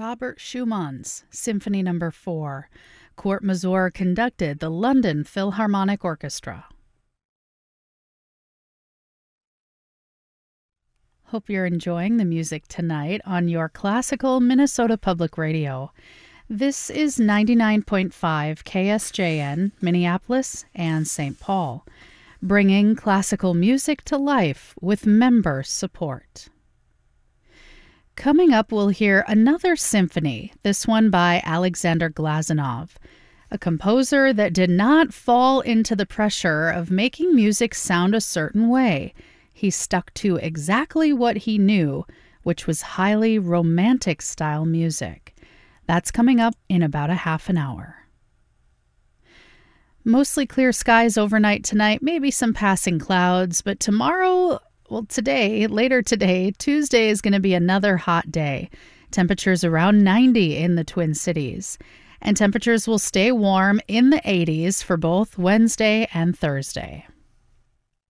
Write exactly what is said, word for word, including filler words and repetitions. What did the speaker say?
Robert Schumann's Symphony Number four. Kurt Masur conducted the London Philharmonic Orchestra. Hope you're enjoying the music tonight on your classical Minnesota Public Radio. This is ninety-nine point five K S J N, Minneapolis and Saint Paul, bringing classical music to life with member support. Coming up, we'll hear another symphony, this one by Alexander Glazunov, a composer that did not fall into the pressure of making music sound a certain way. He stuck to exactly what he knew, which was highly romantic style music. That's coming up in about a half an hour. Mostly clear skies overnight tonight, maybe some passing clouds, but tomorrow, well, today, later today, Tuesday is going to be another hot day. Temperatures around ninety in the Twin Cities. And temperatures will stay warm in the eighties for both Wednesday and Thursday.